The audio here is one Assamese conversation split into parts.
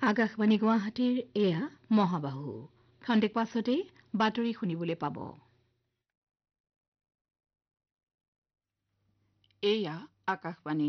আকাশবাণী গুৱাহাটীৰ এয়া মহাবাহু খন্তেক পাছতে বাতৰি শুনিবলৈ পাব। এয়া আকাশবাণী।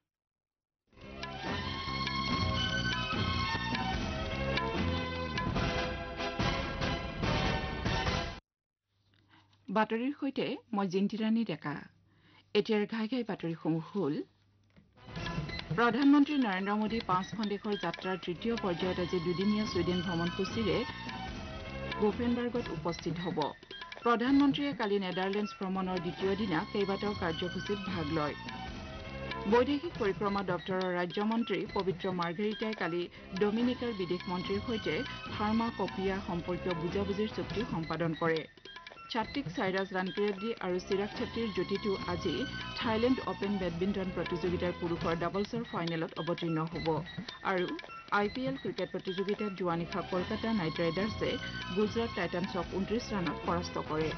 বাতৰিৰ সৈতে মই জিন্তিৰাণী ডেকা। এতিয়াৰ ঘাই বাতৰিসমূহ হ'ল প্ৰধানমন্ত্ৰী নৰেন্দ্ৰ মোদী 5খন দেশৰ যাত্ৰাৰ তৃতীয় পৰ্যায়ত আজি দুদিনীয়া ছুইডেন ভ্ৰমণসূচীৰে গোফেনবাৰ্গত উপস্থিত হ'ব। প্ৰধানমন্ত্ৰীয়ে কালি নেডাৰলেণ্ডছ ভ্ৰমণৰ দ্বিতীয় দিনা কেইবাটাও কাৰ্যসূচীত ভাগ লয়। বৈদেশিক পৰিক্ৰমা দপ্তৰৰ ৰাজ্যমন্ত্ৰী পবিত্ৰ মাৰ্ঘেৰিটাই কালি ডমিনিকাৰ বিদেশ মন্ত্ৰীৰ সৈতে ফাৰ্মা কপিয়া সম্পৰ্কীয় বুজাবুজিৰ চুক্তি সম্পাদন কৰে। চাত্বিক চাইৰাজ ৰাণকিৰেড্ডী আৰু চিৰাগ চেট্টিৰ যুটিটো আজি থাইলেণ্ড অপেন বেডমিণ্টন প্ৰতিযোগিতাৰ পুৰুষৰ ডাবলছৰ ফাইনেলত অৱতীৰ্ণ হ'ব। আৰু IPL ক্ৰিকেট প্ৰতিযোগিতাত যোৱা নিশা কলকাতা নাইট ৰাইডাৰ্ছে গুজৰাট টাইটানছক 29 ৰানত পৰাস্ত কৰে।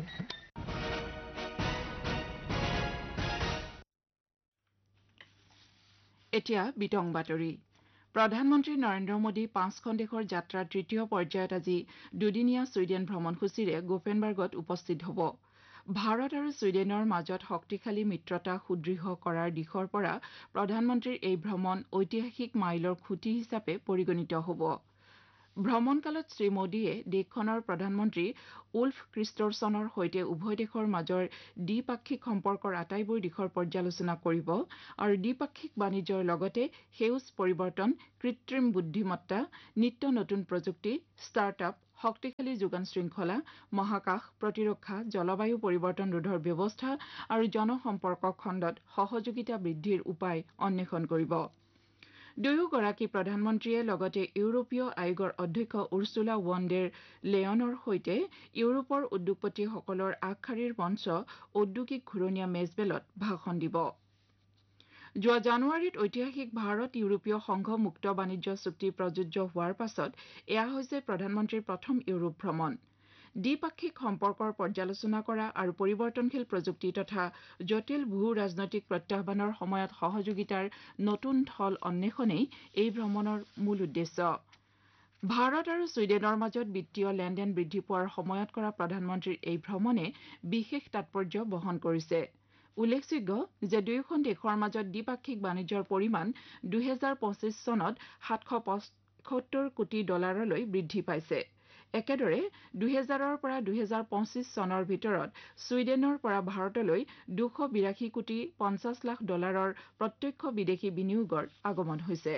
এতিয়া বিতং বাতৰি। প্ৰধানমন্ত্ৰী নৰেন্দ্ৰ মোদী 5খন দেশৰ যাত্ৰাৰ তৃতীয় পৰ্যায়ত আজি দুদিনীয়া ছুইডেন ভ্ৰমণসূচীৰে গোফেনবাৰ্গত উপস্থিত হ'ব। ভাৰত আৰু ছুইডেনৰ মাজত শক্তিশালী মিত্ৰতা সুদৃঢ় কৰাৰ দিশৰ পৰা প্ৰধানমন্ত্ৰীৰ এই ভ্ৰমণ ঐতিহাসিক মাইলৰ খুঁটি হিচাপে পৰিগণিত হ'ব। ভ্ৰমণকালত শ্ৰীমোদীয়ে দেশখনৰ প্ৰধানমন্ত্ৰী উল্ফ ক্ৰিষ্টৰছনৰ সৈতে উভয় দেশৰ মাজৰ দ্বিপাক্ষিক সম্পৰ্কৰ আটাইবোৰ দিশৰ পৰ্যালোচনা কৰিব আৰু দ্বিপাক্ষিক বাণিজ্যৰ লগতে সেউজ পৰিৱৰ্তন, কৃত্ৰিম বুদ্ধিমত্তা, নিত্য নতুন প্ৰযুক্তি, ষ্টাৰ্টআপ, শক্তিশালী যোগান শৃংখলা, মহাকাশ, প্ৰতিৰক্ষা, জলবায়ু পৰিৱৰ্তন ৰোধৰ ব্যৱস্থা আৰু জনসম্পৰ্ক খণ্ডত সহযোগিতা বৃদ্ধিৰ উপায় অন্বেষণ কৰিব। দুয়োগৰাকী প্ৰধানমন্ত্ৰীয়ে লগতে ইউৰোপীয় আয়োগৰ অধ্যক্ষ উৰ্চুলা ৱন ডেৰ লেয়নৰ সৈতে ইউৰোপৰ উদ্যোগপতিসকলৰ আগশাৰীৰ মঞ্চ ঔদ্যোগিক ঘূৰণীয়া মেজমেলত ভাষণ দিব। যোৱা জানুৱাৰীত ঐতিহাসিক ভাৰত ইউৰোপীয় সংঘ মুক্ত বাণিজ্য চুক্তি প্ৰযোজ্য হোৱাৰ পাছত এয়া হৈছে প্ৰধানমন্ত্ৰীৰ প্ৰথম ইউৰোপ ভ্ৰমণ। দ্বিপাক্ষিক সম্পৰ্কৰ পৰ্যালোচনা কৰা আৰু পৰিৱৰ্তনশীল প্ৰযুক্তি তথা জটিল ভূ ৰাজনৈতিক প্ৰত্যাহ্বানৰ সময়ত সহযোগিতাৰ নতুন থল অন্বেষণেই এই ভ্ৰমণৰ মূল উদ্দেশ্য। ভাৰত আৰু ছুইডেনৰ মাজত বিত্তীয় লেনদেন বৃদ্ধি পোৱাৰ সময়ত কৰা প্ৰধানমন্ত্ৰীৰ এই ভ্ৰমণে বিশেষ তাৎপৰ্য বহন কৰিছে। উল্লেখযোগ্য যে দুয়োখন দেশৰ মাজত দ্বিপাক্ষিক বাণিজ্যৰ পৰিমাণ 2025 চনত $775 কোটি বৃদ্ধি পাইছে। একেদৰে 2000ৰ পৰা 2025 চনৰ ভিতৰত ছুইডেনৰ পৰা ভাৰতলৈ $282 কোটি 50 লাখ প্ৰত্যক্ষ বিদেশী বিনিয়োগৰ আগমন হৈছে।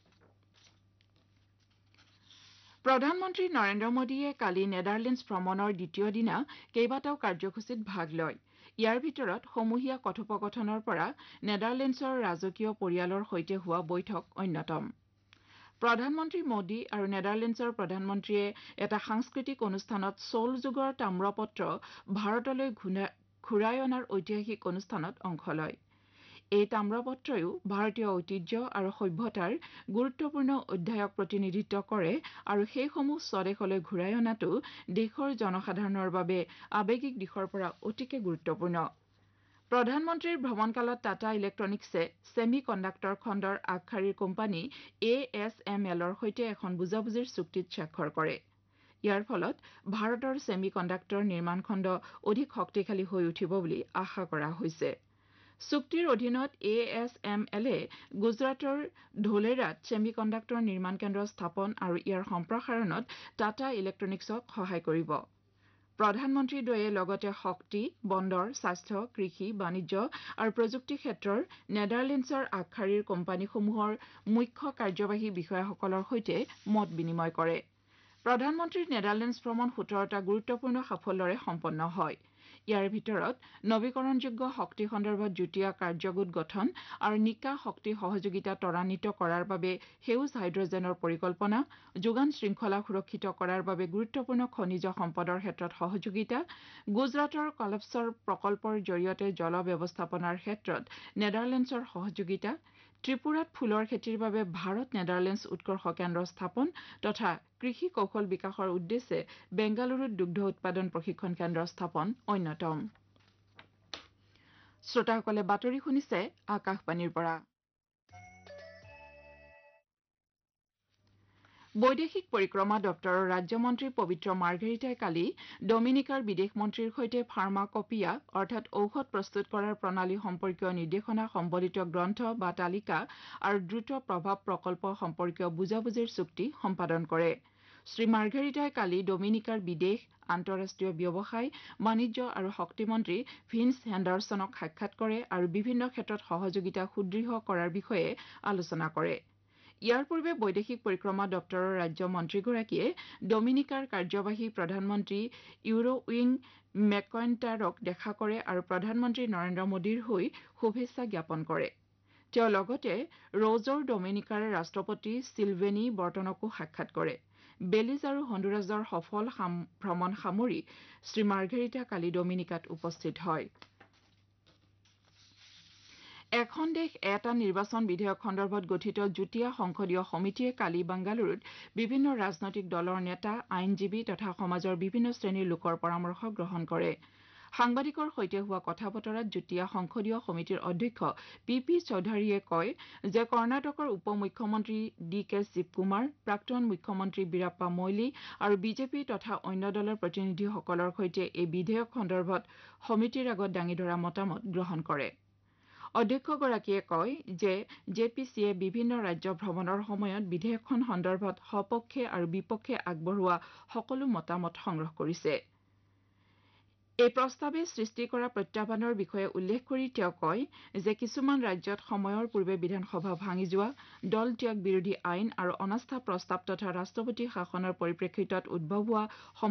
প্ৰধানমন্ত্ৰী নৰেন্দ্ৰ মোদীয়ে কালি নেডাৰলেণ্ডছ ভ্ৰমণৰ দ্বিতীয় দিনা কেইবাটাও কাৰ্যসূচীত ভাগ লয়। ইয়াৰ ভিতৰত সমূহীয়া কথোপকথনৰ পৰা নেডাৰলেণ্ডছৰ ৰাজকীয় পৰিয়ালৰ সৈতে হোৱা বৈঠক অন্যতম। প্ৰধানমন্ত্ৰী মোদী আৰু নেডাৰলেণ্ডছৰ প্ৰধানমন্ত্ৰীয়ে এটা সাংস্কৃতিক অনুষ্ঠানত চৌল যুগৰ তাম্ৰপত্ৰ ভাৰতলৈ ঘূৰাই অনাৰ ঐতিহাসিক অনুষ্ঠানত অংশ লয়। এই তাম্ৰপত্ৰয়ো ভাৰতীয় ঐতিহ্য আৰু সভ্যতাৰ গুৰুত্বপূৰ্ণ অধ্যায়ক প্ৰতিনিধিত্ব কৰে আৰু সেইসমূহ স্বদেশলৈ ঘূৰাই অনাটো দেশৰ জনসাধাৰণৰ বাবে আৱেগিক দিশৰ পৰা অতিকে গুৰুত্বপূৰ্ণ। প্ৰধানমন্ত্ৰীৰ ভ্ৰমণকালত টাটা ইলেক্ট্ৰনিকছে ছেমি কণ্ডাক্টৰ খণ্ডৰ আগশাৰীৰ কোম্পানী ASMLৰ সৈতে এখন বুজাবুজিৰ চুক্তিত স্বাক্ষৰ কৰে। ইয়াৰ ফলত ভাৰতৰ ছেমি কণ্ডাক্টৰ নিৰ্মাণ খণ্ড অধিক শক্তিশালী হৈ উঠিব বুলি আশা কৰা হৈছে। চুক্তিৰ অধীনত ASMLে গুজৰাটৰ ধোলেৰাত ছেমি কণ্ডাক্টৰ নিৰ্মাণ কেন্দ্ৰ স্থাপন আৰু ইয়াৰ সম্প্ৰসাৰণত টাটা ইলেক্ট্ৰনিকছক সহায় কৰিব। প্ৰধানমন্ত্ৰীদ্বয়ে লগতে শক্তি, বন্দৰ, স্বাস্থ্য, কৃষি, বাণিজ্য আৰু প্ৰযুক্তি ক্ষেত্ৰৰ নেডাৰলেণ্ডছৰ আগশাৰীৰ কোম্পানীসমূহৰ মুখ্য কাৰ্যবাহী বিষয়াসকলৰ সৈতে মত বিনিময় কৰে। প্ৰধানমন্ত্ৰীৰ নেডাৰলেণ্ডছ ভ্ৰমণ 17টা গুৰুত্বপূৰ্ণ সাফল্যৰে সম্পন্ন হয়। ইয়াৰ ভিতৰত নৱীকৰণযোগ্য শক্তি সন্দৰ্ভত যুটীয়া কাৰ্যগোট গঠন আৰু নিকা শক্তি সহযোগিতা ত্বৰান্বিত কৰাৰ বাবে সেউজ হাইড্ৰজেনৰ পৰিকল্পনা, যোগান শৃংখলা সুৰক্ষিত কৰাৰ বাবে গুৰুত্বপূৰ্ণ খনিজ সম্পদৰ ক্ষেত্ৰত সহযোগিতা, গুজৰাটৰ কলপছৰ প্ৰকল্পৰ জৰিয়তে জল ব্যৱস্থাপনাৰ ক্ষেত্ৰত নেডাৰলেণ্ডছৰ সহযোগিতা, ত্ৰিপুৰাত ফুলৰ খেতিৰ বাবে ভাৰত নেডাৰলেণ্ডছ উৎকৰ্ষ কেন্দ্ৰ স্থাপন তথা কৃষি কৌশল বিকাশৰ উদ্দেশ্যে বেংগালুৰুত দুগ্ধ উৎপাদন প্ৰশিক্ষণ কেন্দ্ৰ স্থাপন অন্যতম। শ্ৰোতাসকলে বাতৰি শুনিছে আকাশবাণীৰ পৰা। বৈদেশিক পৰিক্ৰমা দপ্তৰৰ ৰাজ্যমন্ত্ৰী পবিত্ৰ মাৰ্ঘেৰিটাই কালি ডমিনিকাৰ বিদেশ মন্ত্ৰীৰ সৈতে ফাৰ্মাকপিয়া অৰ্থাৎ ঔষধ প্ৰস্তুত কৰাৰ প্ৰণালী সম্পৰ্কীয় নিৰ্দেশনা সম্বলিত গ্ৰন্থ বা তালিকা আৰু দ্ৰুত প্ৰভাৱ প্ৰকল্প সম্পৰ্কীয় বুজাবুজিৰ চুক্তি সম্পাদন কৰে শ্ৰীমাৰ্ঘেৰিটাই কালি ডমিনিকাৰ বিদেশ আন্তঃৰাষ্ট্ৰীয় ব্যৱসায় বাণিজ্য আৰু শক্তিমন্ত্ৰী ভিন্স হেণ্ডাৰছনক সাক্ষাৎ কৰে আৰু বিভিন্ন ক্ষেত্ৰত সহযোগিতা সুদৃঢ় কৰাৰ বিষয়ে আলোচনা কৰে ইয়াৰ পূৰ্বে বৈদেশিক পৰিক্ৰমা দপ্তৰৰ ৰাজ্য মন্ত্ৰীগৰাকীয়ে ডমিনিকাৰ কাৰ্যবাহী প্ৰধানমন্ত্ৰী ইউৰোউইং মেকইণ্টাৰক দেখা কৰে আৰু প্ৰধানমন্ত্ৰী নৰেন্দ্ৰ মোদীৰ হৈ শুভেচ্ছা জ্ঞাপন কৰে তেওঁ লগতে ৰজৰ ডমিনিকাৰ ৰাষ্ট্ৰপতি চিলভেনি বৰ্টনকো সাক্ষাৎ কৰে বেলিজ আৰু হণ্ডুৰাছৰ সফল ভ্ৰমণ সামৰি শ্ৰীমাৰ্ঘেৰিটা কালি ডমিনিকাত উপস্থিত হয় এখন দেশ এটা নিৰ্বাচন বিধেয়ক সন্দৰ্ভত গঠিত যুটীয়া সংসদীয় সমিতিয়ে কালি বাংগালুৰুত বিভিন্ন ৰাজনৈতিক দলৰ নেতা আইনজীৱী তথা সমাজৰ বিভিন্ন শ্ৰেণীৰ লোকৰ পৰামৰ্শ গ্ৰহণ কৰে সাংবাদিকৰ সৈতে হোৱা কথা বতৰাত যুটীয়া সংসদীয় সমিতিৰ অধ্যক্ষ পি চৌধাৰীয়ে কয় যে কৰ্ণাটকৰ উপ মুখ্যমন্ত্ৰী ডি কে শিৱকুমাৰ প্ৰাক্তন মুখ্যমন্ত্ৰী বীৰাপ্পা মৈলী আৰু বিজেপি তথা অন্য দলৰ প্ৰতিনিধিসকলৰ সৈতে এই বিধেয়ক সন্দৰ্ভত সমিতিৰ আগত দাঙি ধৰা মতামত গ্ৰহণ কৰে অধ্যক্ষগৰাকীয়ে কয় যে জেপিচিয়ে বিভিন্ন ৰাজ্য ভ্ৰমণৰ সময়ত বিধেয়কখন সন্দৰ্ভত সপক্ষে আৰু বিপক্ষে আগবঢ়োৱা সকলো মতামত সংগ্ৰহ কৰিছে এই প্ৰস্তাৱে সৃষ্টি কৰা প্ৰত্যাহ্বানৰ বিষয়ে উল্লেখ কৰি তেওঁ কয় যে কিছুমান ৰাজ্যত সময়ৰ পূৰ্বে বিধানসভা ভাঙি যোৱা দল ত্যাগ বিৰোধী আইন আৰু অনাস্থা প্ৰস্তাৱ তথা ৰাষ্ট্ৰপতি শাসনৰ পৰিপ্ৰেক্ষিতত উদ্ভৱ হোৱা